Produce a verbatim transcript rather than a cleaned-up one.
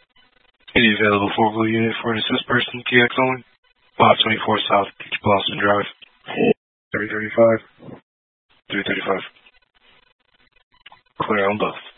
Any available four-wheel unit for an assist person, T X only. Lot twenty-four South Beach Blossom Drive. three thirty-five. three thirty-five. Clear on both.